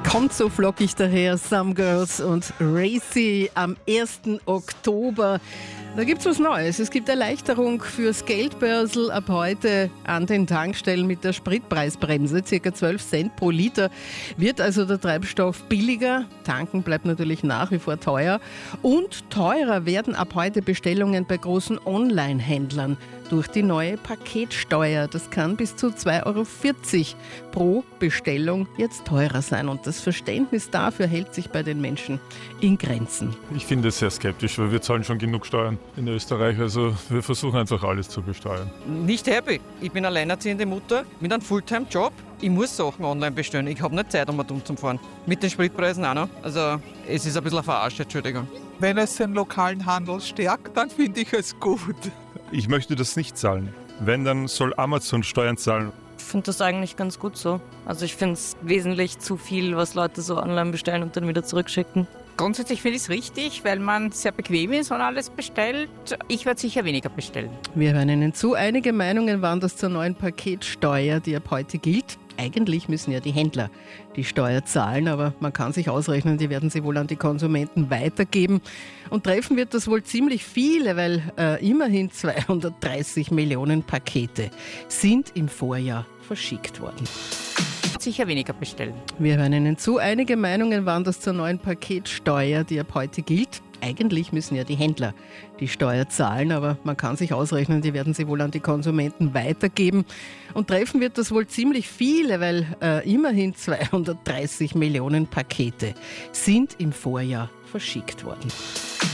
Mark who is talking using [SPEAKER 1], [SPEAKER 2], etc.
[SPEAKER 1] Kommt so flockig daher, Some Girls und Racy am 1. Oktober. Da gibt's was Neues. Es gibt Erleichterung fürs Geldbörsel ab heute an den Tankstellen mit der Spritpreisbremse. Circa 12 Cent pro Liter wird also der Treibstoff billiger. Tanken bleibt natürlich nach wie vor teuer. Und teurer werden ab heute Bestellungen bei großen Online-Händlern durch die neue Paketsteuer. Das kann bis zu 2,40 € pro Bestellung jetzt teurer sein. Und das Verständnis dafür hält sich bei den Menschen in Grenzen.
[SPEAKER 2] Ich finde es sehr skeptisch, weil wir zahlen schon genug Steuern in Österreich. Also wir versuchen einfach alles zu besteuern.
[SPEAKER 3] Nicht happy. Ich bin alleinerziehende Mutter mit einem Fulltime-Job. Ich muss Sachen online bestellen. Ich habe nicht Zeit, um dumm zu fahren. Mit den Spritpreisen auch noch. Also es ist ein bisschen eine Verarsche, Entschuldigung.
[SPEAKER 4] Wenn es den lokalen Handel stärkt, dann finde ich es gut.
[SPEAKER 5] Ich möchte das nicht zahlen. Wenn, dann soll Amazon Steuern zahlen.
[SPEAKER 6] Ich finde das eigentlich ganz gut so. Also ich finde es wesentlich zu viel, was Leute so online bestellen und dann wieder zurückschicken.
[SPEAKER 7] Grundsätzlich finde ich es richtig, weil man sehr bequem ist und alles bestellt. Ich werde sicher weniger bestellen.
[SPEAKER 1] Wir hören Ihnen zu. Einige Meinungen waren das zur neuen Paketsteuer, die ab heute gilt. Eigentlich müssen ja die Händler die Steuer zahlen, aber man kann sich ausrechnen, die werden sie wohl an die Konsumenten weitergeben. Und treffen wird das wohl ziemlich viele, weil immerhin 230 Millionen Pakete sind im Vorjahr verschickt worden.
[SPEAKER 7] Sicher weniger bestellen.
[SPEAKER 1] Wir hören Ihnen zu. Einige Meinungen waren das zur neuen Paketsteuer, die ab heute gilt. Eigentlich müssen ja die Händler die Steuer zahlen, aber man kann sich ausrechnen, die werden sie wohl an die Konsumenten weitergeben. Und treffen wird das wohl ziemlich viele, weil immerhin 230 Millionen Pakete sind im Vorjahr verschickt worden.